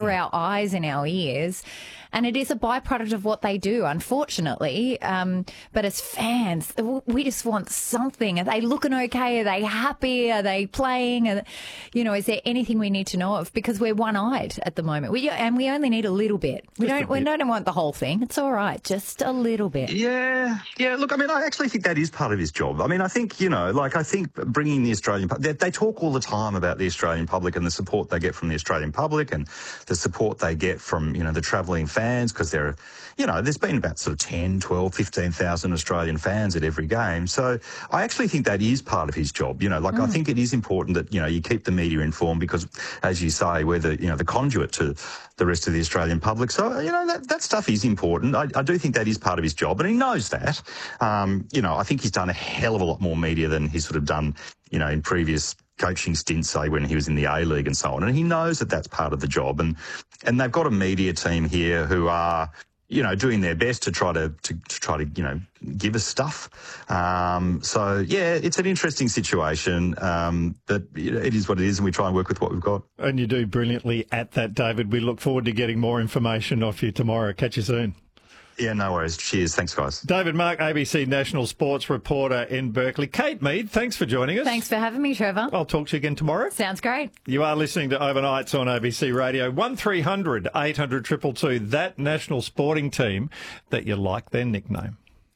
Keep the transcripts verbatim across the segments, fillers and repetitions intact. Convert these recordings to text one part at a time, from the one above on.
over our eyes and our ears. And it is a byproduct of what they do, unfortunately. Um, but as fans, we just want something. Are they looking okay? Are they happy? Are they playing? Are, you know, is there anything we need to know of? Because we're one-eyed at the moment. We And we only need a little bit. We Just don't, we don't want the whole thing. It's all right. Just a little bit. Yeah. Yeah. Look, I mean, I actually think that is part of his job. I mean, I think, you know, like I think bringing the Australian they, they talk all the time about the Australian public and the support they get from the Australian public and the support they get from, you know, the travelling fans, because there are, you know, there's been about sort of ten, twelve, fifteen thousand Australian fans at every game. So I actually think that is part of his job. You know, like mm. I think it is important that, you know, you keep the media informed because, as you say, we're the, you know, the conduit to the rest of the Australian public. So, you know, that, that stuff is important. I, I do think that is part of his job, and he knows that. Um, you know, I think he's done a hell of a lot more media than he's sort of done, you know, in previous coaching stints, say, when he was in the A-League and so on. And he knows that that's part of the job. And and they've got a media team here who are, you know, doing their best to try to, to, to try to, you know, give us stuff. Um, so, yeah, it's an interesting situation, um, but it is what it is, and we try and work with what we've got. And you do brilliantly at that, David. We look forward to getting more information off you tomorrow. Catch you soon. Yeah, no worries. Cheers. Thanks, guys. David Mark, A B C national sports reporter in Berkeley. Kate Mead, thanks for joining us. Thanks for having me, Trevor. I'll talk to you again tomorrow. Sounds great. You are listening to Overnights on A B C Radio. one three hundred eight hundred two two two, that national sporting team that you like their nickname.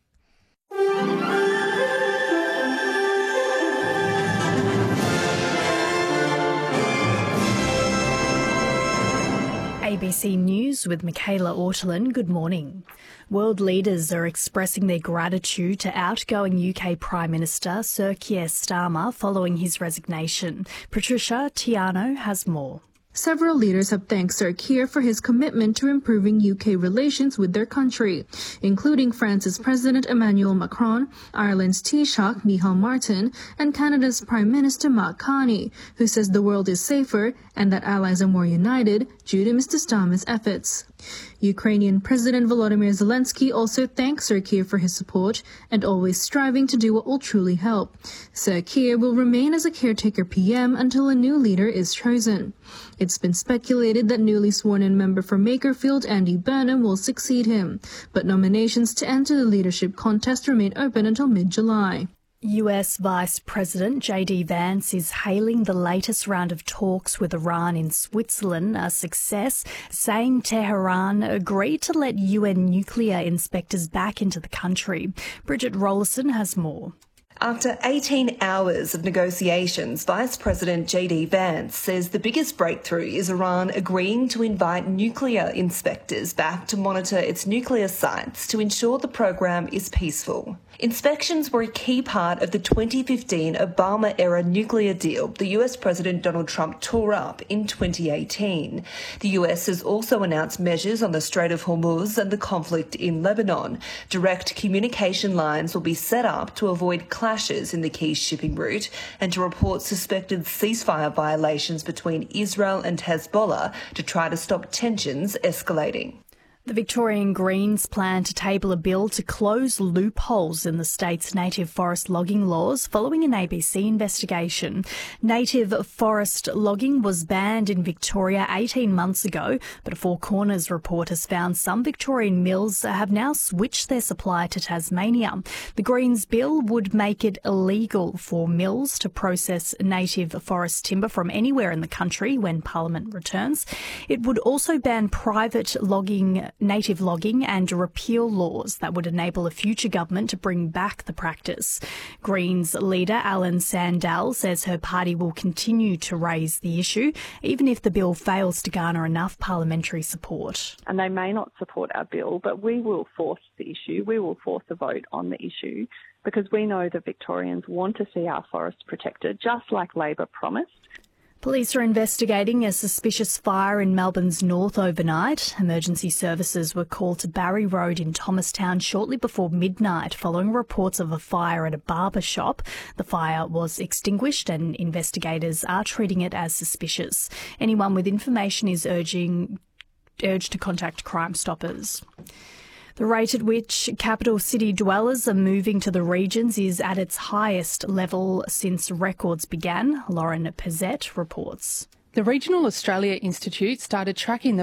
A B C News with Michaela Ortolin. Good morning. World leaders are expressing their gratitude to outgoing U K Prime Minister Sir Keir Starmer following his resignation. Patricia Tiano has more. Several leaders have thanked Sir Keir for his commitment to improving U K relations with their country, including France's President Emmanuel Macron, Ireland's Taoiseach Micheál Martin, and Canada's Prime Minister Mark Carney, who says the world is safer and that allies are more united due to Mister Starmer's efforts. Ukrainian President Volodymyr Zelensky also thanked Sir Keir for his support and always striving to do what will truly help. Sir Keir will remain as a caretaker P M until a new leader is chosen. It's been speculated that newly sworn-in member for Makerfield, Andy Burnham, will succeed him, but nominations to enter the leadership contest remain open until mid-July. U S Vice President J D Vance is hailing the latest round of talks with Iran in Switzerland a success, saying Tehran agreed to let U N nuclear inspectors back into the country. Bridget Rollison has more. After eighteen hours of negotiations, Vice President J D Vance says the biggest breakthrough is Iran agreeing to invite nuclear inspectors back to monitor its nuclear sites to ensure the program is peaceful. Inspections were a key part of the twenty fifteen Obama-era nuclear deal the U S President Donald Trump tore up in twenty eighteen. The U S has also announced measures on the Strait of Hormuz and the conflict in Lebanon. Direct communication lines will be set up to avoid clashes in the key shipping route and to report suspected ceasefire violations between Israel and Hezbollah to try to stop tensions escalating. The Victorian Greens plan to table a bill to close loopholes in the state's native forest logging laws following an A B C investigation. Native forest logging was banned in Victoria eighteen months ago, but a Four Corners report has found some Victorian mills have now switched their supply to Tasmania. The Greens bill would make it illegal for mills to process native forest timber from anywhere in the country when Parliament returns. It would also ban private logging native logging and repeal laws that would enable a future government to bring back the practice. Greens leader Alan Sandell says her party will continue to raise the issue, even if the bill fails to garner enough parliamentary support. And they may not support our bill, but we will force the issue. We will force a vote on the issue because we know that Victorians want to see our forests protected, just like Labor promised. Police are investigating a suspicious fire in Melbourne's north overnight. Emergency services were called to Barry Road in Thomastown shortly before midnight following reports of a fire at a barber shop. The fire was extinguished and investigators are treating it as suspicious. Anyone with information is urging, urged to contact Crime Stoppers. The rate at which capital city dwellers are moving to the regions is at its highest level since records began. Lauren Pezzett reports. The Regional Australia Institute started tracking the